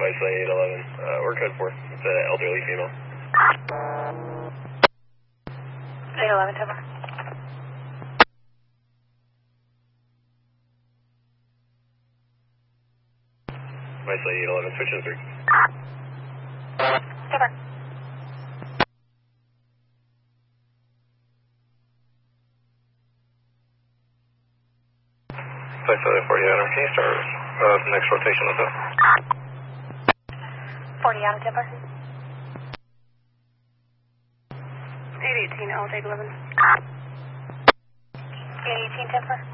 Vice 811. We're code 4. It's an elderly female. 811, Timber. Vice 811, switching 3. Timber. Vice 40 Adam, can you start next rotation with us? 40 Adam, Timber. 818, L811. 818, Timber.